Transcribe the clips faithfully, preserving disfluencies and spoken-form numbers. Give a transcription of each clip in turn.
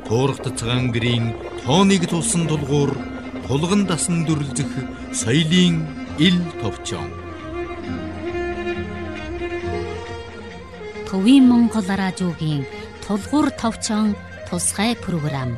туурагдцгаан гэрийн тооныг тулсан тулгуур тулган дасан дүрлзэх соёлын ил товчон. Төвийн Монгол радиогийн тулгуур товчон тусгай програм.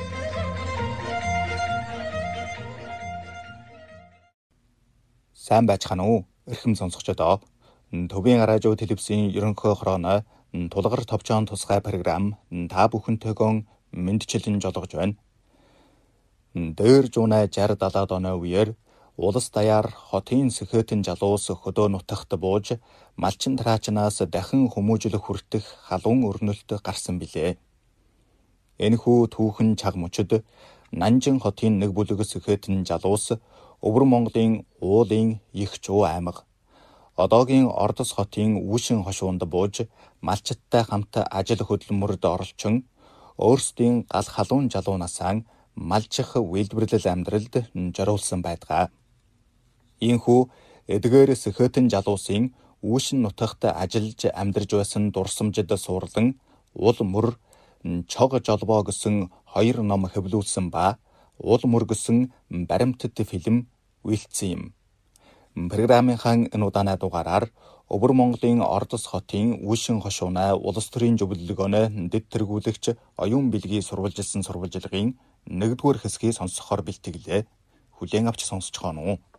Сайн байцгаана уу? Эрхэм сонсогчдоо. Төвийн радио телевизийн ерөнхий хорооно тулгар товчон тусгай програм та бүхэнтэйгөө мэдчилэн жолгож байна. Дээр жуунай шард далаад оны үеэр улс даяар хотын сэхэтэн жалуус хөдөө нутагт бууж малчин тараачнаас дахин хүмүүжлэх хүртэх халуун өрнөлт гарсан билээ. Энэхүү түүхэн чаг мөчөд Нанжин хотын нэг бүлэг сэхэтэн жалуус Өвөр Монголын уулын их чуу аймаг одоогийн Ордос хотын Үүшин хошуунд бууж малчиттай хамт ажил хөдөлмөрөд оролцсон өөрсдийн гал халуун жалуунасаа малчих үйлдвэрлэл амьдралд зориулсан байдаг. Ийхүү эдгээр сэхэтэн жалуусын Үүшин нутагт ажиллаж амьдарж байсан дурсамжид суурлан ул мөр чог жолбоо гэсэн хоёр ном хэвлүүлсэн ба ул мөр гэсэн баримтат фильм үйлдсэн юм. Програмынхаа энэ удаанаа дугаараар Өвөр Монголын Ордос хотын Үүшин хошуунаа улс төрийн зөвлөлгөөнө дэд тэргүүлэгч оюун билгийг сурвалжилсан сурвалжилгын нэгдүгээр хэсгийг сонсохоор бэлтгэлээ. Хүлээн авч сонсцгоно уу?